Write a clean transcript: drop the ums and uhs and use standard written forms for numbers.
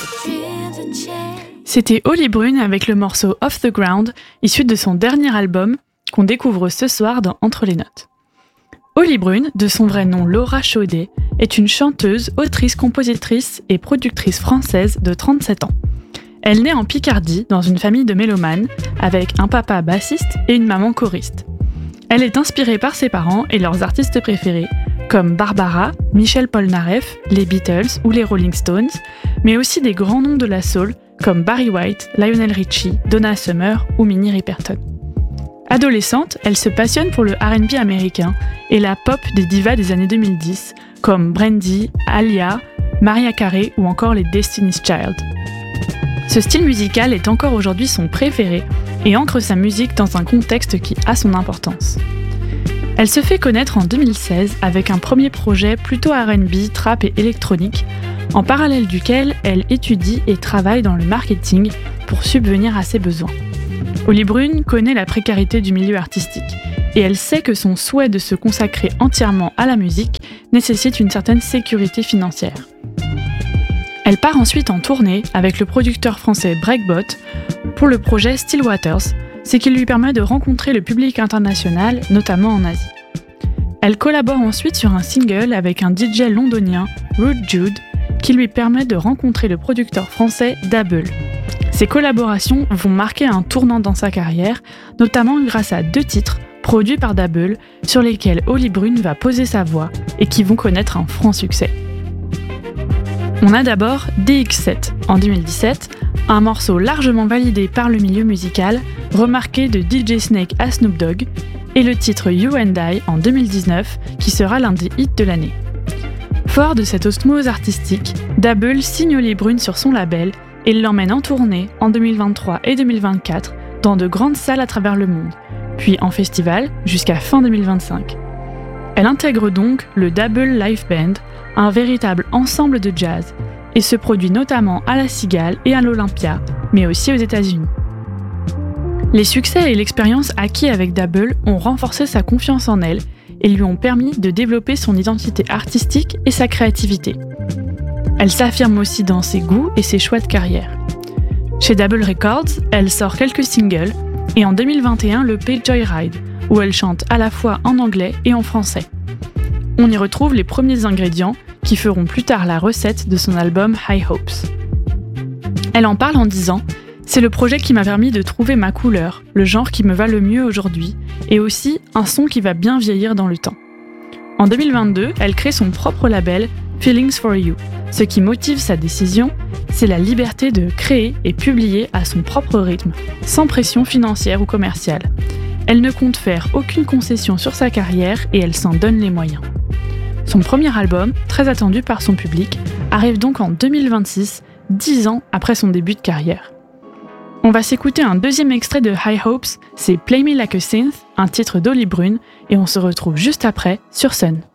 C'était Holly Brune avec le morceau Off the Ground, issu de son dernier album, qu'on découvre ce soir dans Entre les Notes. Holly Brune, de son vrai nom Laura Chaudet, est une chanteuse, autrice, compositrice et productrice française de 37 ans. Elle naît en Picardie, dans une famille de mélomanes, avec un papa bassiste et une maman choriste. Elle est inspirée par ses parents et leurs artistes préférés, comme Barbara, Michel Polnareff, les Beatles ou les Rolling Stones, mais aussi des grands noms de la soul, comme Barry White, Lionel Richie, Donna Summer ou Minnie Riperton. Adolescente, elle se passionne pour le R&B américain et la pop des divas des années 2010, comme Brandy, Alia, Mariah Carey ou encore les Destiny's Child. Ce style musical est encore aujourd'hui son préféré et ancre sa musique dans un contexte qui a son importance. Elle se fait connaître en 2016 avec un premier projet plutôt R&B, trap et électronique, en parallèle duquel elle étudie et travaille dans le marketing pour subvenir à ses besoins. Holly Brune connaît la précarité du milieu artistique et elle sait que son souhait de se consacrer entièrement à la musique nécessite une certaine sécurité financière. Elle part ensuite en tournée avec le producteur français Breakbot pour le projet Still Waters, ce qui lui permet de rencontrer le public international, notamment en Asie. Elle collabore ensuite sur un single avec un DJ londonien, Rude Jude, qui lui permet de rencontrer le producteur français Dabble. Ces collaborations vont marquer un tournant dans sa carrière, notamment grâce à 2 titres produits par Dabble sur lesquels Holly Brune va poser sa voix et qui vont connaître un franc succès. On a d'abord DX7 en 2017, un morceau largement validé par le milieu musical, remarqué de DJ Snake à Snoop Dogg, et le titre You and I en 2019, qui sera l'un des hits de l'année. Fort de cette osmose artistique, Dabble signe Holly Brune sur son label et l'emmène en tournée en 2023 et 2024 dans de grandes salles à travers le monde, puis en festival jusqu'à fin 2025. Elle intègre donc le Dabble Live Band, un véritable ensemble de jazz, et se produit notamment à la Cigale et à l'Olympia, mais aussi aux États-Unis. Les succès et l'expérience acquis avec Dabble ont renforcé sa confiance en elle et lui ont permis de développer son identité artistique et sa créativité. Elle s'affirme aussi dans ses goûts et ses choix de carrière. Chez Dabble Records, elle sort quelques singles et en 2021 l'EP Joyride, où elle chante à la fois en anglais et en français. On y retrouve les premiers ingrédients qui feront plus tard la recette de son album High Hopes. Elle en parle en disant « C'est le projet qui m'a permis de trouver ma couleur, le genre qui me va le mieux aujourd'hui, et aussi un son qui va bien vieillir dans le temps. » En 2022, elle crée son propre label Feelings for You. Ce qui motive sa décision, c'est la liberté de créer et publier à son propre rythme, sans pression financière ou commerciale. Elle ne compte faire aucune concession sur sa carrière et elle s'en donne les moyens. Son premier album, très attendu par son public, arrive donc en 2026, 10 ans après son début de carrière. On va s'écouter un deuxième extrait de High Hopes, c'est Play Me Like a Synth, un titre d'Holly Brune, et on se retrouve juste après sur Sun.